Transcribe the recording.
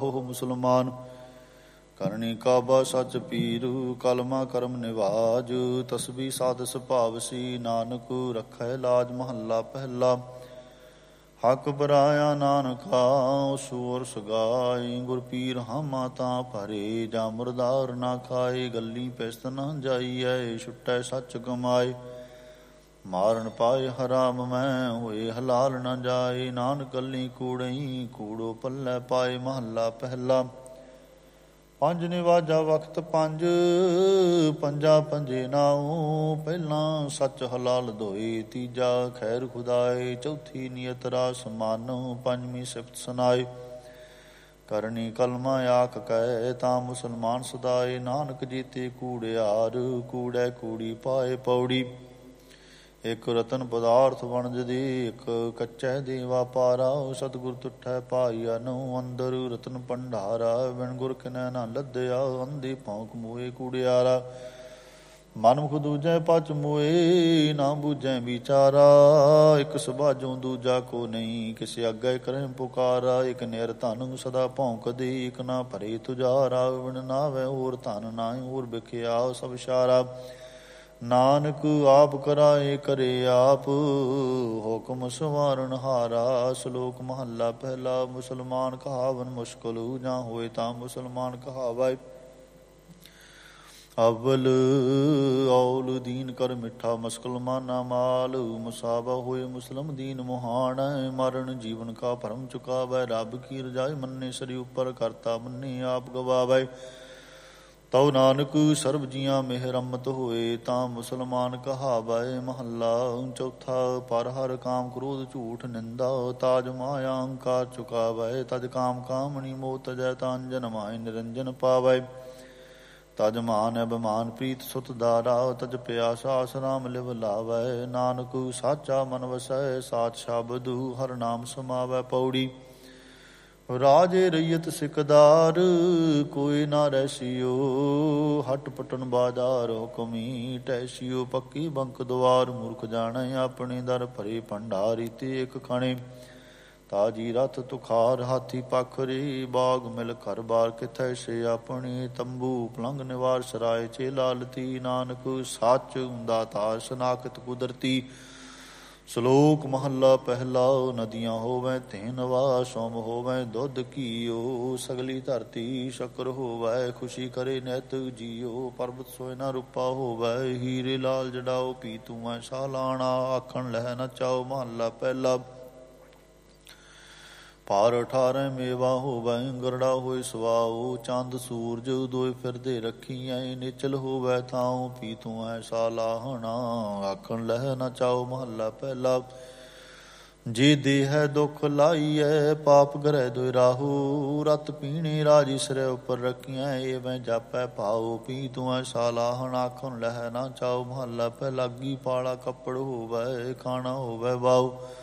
ਹੋ ਮੁਸਲਮਾਨ। ਕਰਨੀ ਕਾਬਾ ਸੱਚ ਪੀਰੂ, ਕਲਮਾ ਕਰਮ ਨਿਵਾਜ। ਤਸਬੀ ਸਾਧ ਸੁਭਾਵਸੀ, ਨਾਨਕ ਰੱਖੈ ਲਾਜ। ਮਹੱਲਾ ਪਹਿਲਾ। ਹੱਕ ਬਰਾਇਆ ਨਾਨਕਾ, ਸੂਰ ਸਗਾਈ। ਗੁਰ ਪੀਰ ਹਾਮਾ ਤਾਂ ਭਰੇ, ਜਾਂ ਮੁਰਦਾਰ ਨਾ ਖਾਏ। ਗੱਲੀ ਪਿਸਤ ਨਾ ਜਾਈਐ, ਛੁੱਟੈ ਸੱਚ ਕਮਾਏ। ਮਾਰਨ ਪਾਏ ਹਰਾਮ ਮੈਂ, ਹੋਏ ਹਲਾਲ ਨਾ ਜਾਏ। ਨਾਨਕ ਗੱਲੀ ਕੂੜਈ, ਕੂੜੋ ਪੱਲੇ ਪਾਏ। ਮਹੱਲਾ ਪਹਿਲਾ। ਪੰਜ ਨਿਵਾਜਾ ਵਖਤ ਪੰਜ, ਪੰਜਾ ਪੰਜੇ ਨਾਉ। ਪਹਿਲਾਂ ਸੱਚ ਹਲਾਲ ਧੋਏ, ਤੀਜਾ ਖੈਰ ਖੁਦਾਏ। ਚੌਥੀ ਨੀਅਤ ਰਾਸ ਮਾਨੋ, ਪੰਜਵੀਂ ਸਿਫਤ ਸੁਨਾਏ। ਕਰਨੀ ਕਲਮਾ ਆਖ ਕੈ, ਤਾਂ ਮੁਸਲਮਾਨ ਸਦਾਏ। ਨਾਨਕ ਜੀਤੇ ਕੂੜਿਆਰ, ਕੂੜੈ ਕੂੜੀ ਪਾਏ ਪੌੜੀ। ਇੱਕ ਰਤਨ ਪਦਾਰਥ ਵਣਜ ਦੀ, ਇੱਕ ਕੱਚੈ ਦੇ ਵਾਪਾਰਾ। ਸਤਿਗੁਰ ਤੁਠੈ ਪਾਈਆ ਨੂੰ, ਅੰਦਰ ਰਤਨ ਭੰਡਾਰਾ। ਬਿਨ ਗੁਰ ਕਿਨੈ ਨਾ ਲੱਦਿਆ, ਅੰਧੀ ਭੌਂਕ ਮੋਏ ਕੂੜਿਆਰਾ। ਮਨਮੁਖ ਦੂਜੈ ਪਚ ਮੋਏ, ਨਾ ਬੂਝੈ ਵਿਚਾਰਾ। ਇੱਕ ਸੁਭਾਜੋਂ ਦੂਜਾ ਕੋ ਨਹੀਂ, ਕਿਸੇ ਅੱਗੇ ਕਰੈ ਪੁਕਾਰਾ। ਇੱਕ ਨਿਰ ਧਨ ਸਦਾ ਭੌਂਕਦੀ, ਇੱਕ ਨਾ ਭਰੇ ਤੁਜਾਰਾ। ਬਿਨ ਨਾਵੈ ਹੋਰ ਧਨ, ਨਾ ਹੋਰ ਬਿਖਿਆ ਸਭ ਸਾਰਾ। ਨਾਨਕ ਆਪ ਕਰਾਏ ਕਰੇ ਆਪ, ਹੁਕਮ ਸਵਾਰਨ ਹਾਰਾ। ਸ਼ਲੋਕ ਮਹੱਲਾ ਪਹਿਲਾ। ਮੁਸਲਮਾਨ ਕਹਾਵਨ ਮੁਸ਼ਕਲ, ਜਾਂ ਹੋਏ ਤਾਂ ਮੁਸਲਮਾਨ ਕਹਾਵੈ। ਅਵਲ ਔਲ ਦੀਨ ਕਰ ਮਿੱਠਾ, ਮੁਸਲਮਾਨਾ ਮਾਲ। ਮੁਸਾਬਾ ਹੋਏ ਮੁਸਲਮ ਦੀਨ ਮੁਹਾਣ। ਮਰਨ ਜੀਵਨ ਕਾ ਭਰਮ ਚੁਕਾਵੈ, ਰੱਬ ਕੀ ਰਜਾਈ ਮੰਨੇ। ਸਰੀ ਉੱਪਰ ਕਰਤਾ ਮੰਨੇ, ਆਪ ਗਵਾਵੈ। ਤਉ ਨਾਨਕ ਸਰਬ ਜੀਆਂ ਮਿਹ ਰਮਤ ਹੋਏ, ਤਾਂ ਮੁਸਲਮਾਨ ਕਹਾਵੈ। ਮਹੱਲਾ ਚੌਥਾ। ਪਰ ਹਰ ਕਾਮ ਕ੍ਰੋਧ ਝੂਠ ਨਿੰਦਾ, ਤਾਜ ਮਾਇਆ ਅਹੰਕਾਰ ਚੁਕਾਵੈ। ਤਜ ਕਾਮ ਕਾਮਣੀ ਮੋਹ ਤਜੈ, ਤਾਂ ਅੰਜਨ ਮਾਇ ਨਿਰੰਜਨ ਪਾਵੈ। ਤਜ ਮਾਨ ਅਭਿਮਾਨ ਪ੍ਰੀਤ ਸੁਤ ਦਾਰਾ, ਤਜ ਪਿਆਸਾ ਆਸ ਰਾਮ ਲਿਵ ਲਾਵੈ। ਨਾਨਕ ਸਾਚਾ ਮਨ ਵਸੈ, ਸਾਚ ਸ਼ਬਦ ਹਰ ਨਾਮ ਸਮਾਵੈ। ਪੌੜੀ। ਰਾਜੇ ਰਈਅਤ ਸਿਕਦਾਰ, ਕੋਈ ਨਾ ਰਹਿਸੀਓ। ਹਟ ਪਟਨ ਬਾਜ਼ਾਰ, ਹੁਕਮੀ ਟੈਸੀਓ। ਪੱਕੀ ਬੰਕ ਦੁਆਰ, ਮੂਰਖ ਜਾਣੈ ਆਪਣੇ ਦਰ। ਭਰੇ ਭੰਡਾਰੀ ਤੇ ਇੱਕ ਖਾਣੇ, ਤਾਜੀ ਰਥ ਤੁਖਾਰ। ਹਾਥੀ ਪਾਖਰੇ, ਬਾਗ ਮਿਲ ਘਰ ਬਾਰ। ਕਿਥੈ ਸੇ ਆਪਣੇ, ਤੰਬੂ ਪਲੰਗ ਨਿਵਾਰ। ਸਰਾਏ ਚੇਲਾ ਲਤੀ, ਨਾਨਕ ਸੱਚ ਦਾਤਾ ਸਨਾਖਤ ਕੁਦਰਤੀ। ਸ਼ਲੋਕ ਮਹੱਲਾ ਪਹਿਲਾ। ਨਦੀਆਂ ਹੋਵੈ ਧੇਨ ਵਾ, ਸੋਮ ਹੋਵੈ ਦੁੱਧ ਘੀਓ। ਸਗਲੀ ਧਰਤੀ ਸ਼ੱਕਰ ਹੋਵੈ, ਖੁਸ਼ੀ ਕਰੇ ਨਿਤ ਜੀਓ। ਪਰਬਤ ਸੋਇ ਨਾ ਰੂਪਾ ਹੋਵੈ, ਹੀਰੇ ਲਾਲ ਜਡਾਓ। ਪੀ ਤੂੰ ਐ ਸਾਲਾਣਾ, ਆਖਣ ਲਹਿ ਨਾ ਚਾਓ। ਮਹੱਲਾ ਪਹਿਲਾ। ਭਾਰ 18 ਮੇਵਾ ਹੋਵੈ, ਗਰੜਾ ਹੋਏ ਸੁਆਓ। ਚੰਦ ਸੂਰਜ ਦੋਇ ਫਿਰਦੇ ਰੱਖੀਐ, ਨਿਚਲ ਹੋਵੈ ਥਾਉ। ਪੀ ਤੂੰ ਐਸਾ ਲਾਹਣਾ, ਆਖਣ ਲਹਿ ਨਾ ਚਾਓ। ਮਹੱਲਾ ਪਹਿਲਾ। ਜੇ ਦੇਹ ਦੁਖ ਲਾਈਐ, ਪਾਪ ਗ੍ਰਹਿ ਦੋਇ ਰਾਹੂ। ਰਤ ਪੀਣੇ ਰਾਜੀ ਸਿਰੈ ਉੱਪਰ ਰੱਖੀਐ, ਏਵੈ ਜਾਪੈ ਭਾਉ। ਪੀ ਤੂੰ ਐਸਾ ਲਾਹਣ, ਆਖਣ ਲਹਿ ਨਾ ਚਾਓ। ਮਹੱਲਾ ਪਹਿਲਾ। ਅੱਗੀ ਪਾਲਾ ਕੱਪੜ ਹੋਵੈ, ਖਾਣਾ ਹੋਵੈ ਵਾਉ।